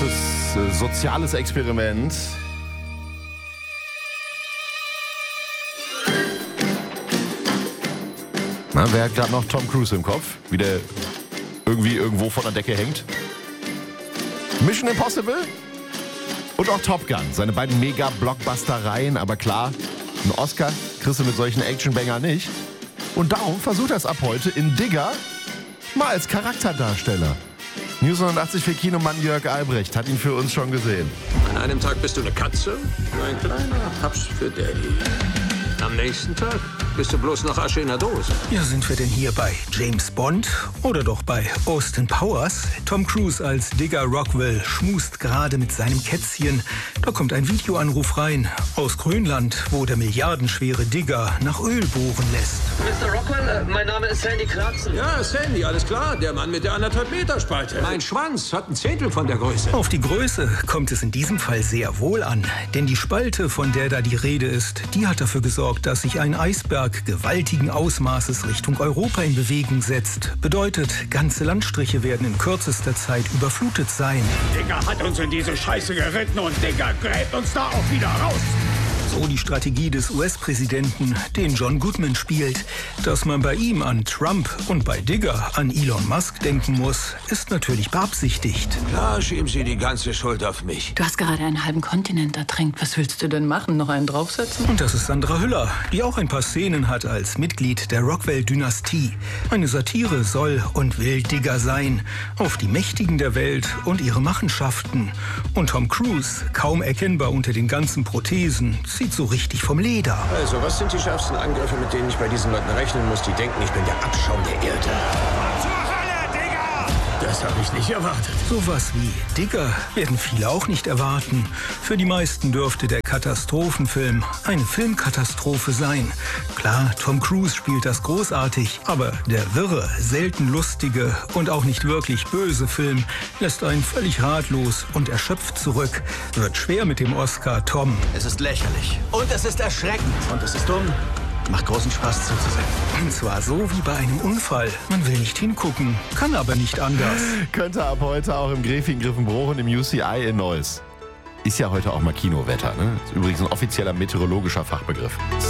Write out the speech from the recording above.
großes soziales Experiment. Na, wer hat gerade noch Tom Cruise im Kopf? Wie der irgendwie irgendwo von der Decke hängt? Mission Impossible? Und auch Top Gun. Seine beiden Mega-Blockbuster-Reihen. Aber klar, einen Oscar kriegst du mit solchen Actionbanger nicht. Und darum versucht er es ab heute in Digger mal als Charakterdarsteller. News 180 für Kinomann Jörg Albrecht hat ihn für uns schon gesehen. An einem Tag bist du eine Katze, nur ein kleiner Haps für Daddy. Am nächsten Tag bist du bloß noch Asche in der Dose. Ja, sind wir denn hier bei James Bond oder doch bei Austin Powers? Tom Cruise als Digger Rockwell schmust gerade mit seinem Kätzchen. Da kommt ein Videoanruf rein aus Grönland, wo der milliardenschwere Digger nach Öl bohren lässt. Mr. Rockwell, mein Name ist Sandy Clarkson. Ja, Sandy, alles klar. Der Mann mit der 1,5 Meter Spalte. Mein Schwanz hat ein Zehntel von der Größe. Auf die Größe kommt es in diesem Fall sehr wohl an. Denn die Spalte, von der da die Rede ist, die hat dafür gesorgt, dass sich ein Eisberg gewaltigen Ausmaßes Richtung Europa in Bewegung setzt. Bedeutet, ganze Landstriche werden in kürzester Zeit überflutet sein. Digger hat uns in diese Scheiße geritten und Digger gräbt uns da auch wieder raus. So die Strategie des US-Präsidenten, den John Goodman spielt. Dass man bei ihm an Trump und bei Digger an Elon Musk denken muss, ist natürlich beabsichtigt. Klar, schieben Sie die ganze Schuld auf mich. Du hast gerade einen halben Kontinent ertränkt. Was willst du denn machen? Noch einen draufsetzen? Und das ist Sandra Hüller, die auch ein paar Szenen hat als Mitglied der Rockwell-Dynastie. Eine Satire soll und will Digger sein. Auf die Mächtigen der Welt und ihre Machenschaften. Und Tom Cruise, kaum erkennbar unter den ganzen Prothesen, zieht so richtig vom Leder. Also, was sind die schärfsten Angriffe, mit denen ich bei diesen Leuten rechnen muss, die denken, ich bin der Abschaum der Erde? Zur Hölle, Digger! Das habe ich nicht erwartet. Sowas wie Digger werden viele auch nicht erwarten. Für die meisten dürfte der Katastrophenfilm eine Filmkatastrophe sein. Klar, Tom Cruise spielt das großartig, aber der wirre, selten lustige und auch nicht wirklich böse Film lässt einen völlig ratlos und erschöpft zurück. Wird schwer mit dem Oscar, Tom. Es ist lächerlich. Und es ist erschreckend. Und es ist dumm. Macht großen Spaß zuzusehen. Und zwar so wie bei einem Unfall. Man will nicht hingucken, kann aber nicht anders. Könnte ab heute auch im Gräfing Griffenbruch und im UCI in Neuss. Ist ja heute auch mal Kinowetter, ne? Ist übrigens ein offizieller meteorologischer Fachbegriff.